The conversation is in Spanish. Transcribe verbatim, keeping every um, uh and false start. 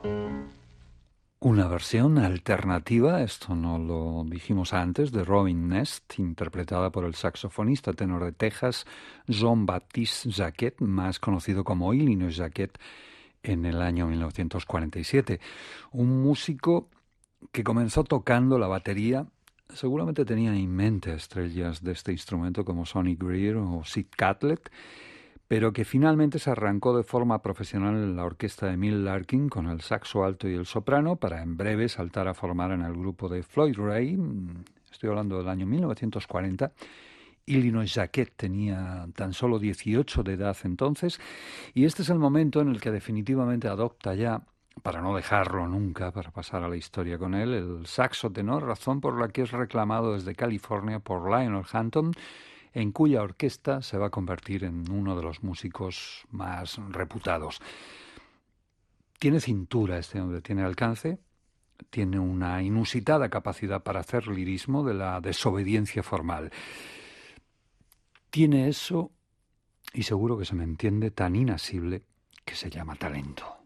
Una versión alternativa, esto no lo dijimos antes, de Robin Nest, interpretada por el saxofonista tenor de Texas, Jean-Baptiste Jacquet, más conocido como Illinois Jacquet, en el año mil novecientos cuarenta y siete. Un músico que comenzó tocando la batería. Seguramente tenía en mente estrellas de este instrumento como Sonny Greer o Sid Catlett, pero que finalmente se arrancó de forma profesional en la orquesta de Emil Larkin con el saxo alto y el soprano, para en breve saltar a formar en el grupo de Floyd Ray. Estoy hablando del año mil novecientos cuarenta. Illinois Jacquet tenía tan solo dieciocho de edad entonces, y este es el momento en el que definitivamente adopta ya, para no dejarlo nunca, para pasar a la historia con él, el saxo tenor, razón por la que es reclamado desde California por Lionel Hampton, en cuya orquesta se va a convertir en uno de los músicos más reputados. Tiene cintura este hombre, tiene alcance, tiene una inusitada capacidad para hacer lirismo de la desobediencia formal. Tiene eso, y seguro que se me entiende, tan inasible que se llama talento.